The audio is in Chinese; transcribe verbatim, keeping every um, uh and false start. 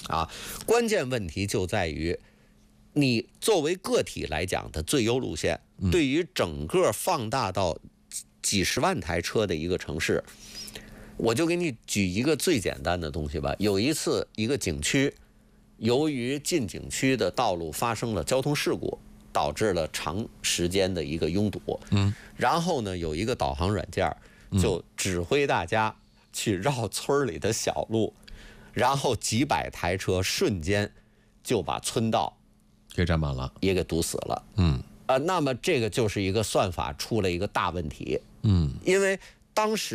啊，关键问题就在于，你作为个体来讲的最优路线，对于整个放大到几十万台车的一个城市，我就给你举一个最简单的东西吧。有一次，一个景区，由于进景区的道路发生了交通事故，导致了长时间的一个拥堵。嗯，然后呢，有一个导航软件就指挥大家去绕村里的小路，然后几百台车瞬间就把村道给占满了， 也给堵死了。 嗯， 啊，那么这个就是一个算法出了一个大问题。 嗯， 因为当时